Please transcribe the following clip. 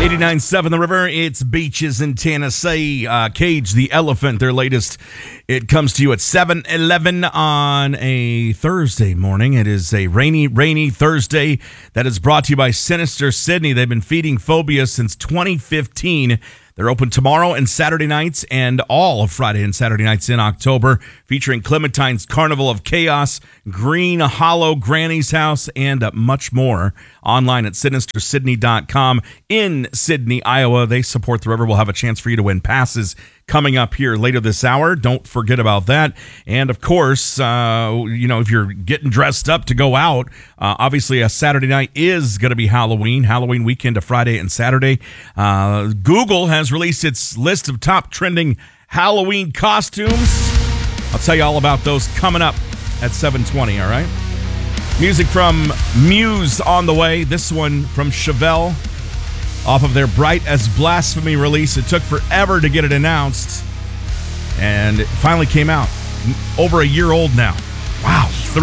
89.7 The River, it's Beaches in Tennessee. Cage the Elephant, their latest. It comes to you at 7:11 on a Thursday morning. It is a rainy Thursday that is brought to you by Sinister Sydney. They've been feeding phobia since 2015. They're open tomorrow and Saturday nights and all of Friday and Saturday nights in October, featuring Clementine's Carnival of Chaos, Green Hollow, Granny's House, and much more. Online at sinistersydney.com. In Sydney, Iowa, they support the river. We'll have a chance for you to win passes coming up here later this hour. Don't forget about that. And of course, if you're getting dressed up to go out, obviously a Saturday night is going to be Halloween weekend to Friday and Saturday. Google has released its list of top trending Halloween costumes. I'll tell you all about those coming up at 7:20, all right? Music from Muse on the way. This one from Chevelle off of their Bright as Blasphemy release. It took forever to get it announced, and it finally came out. Over a year old now. Wow.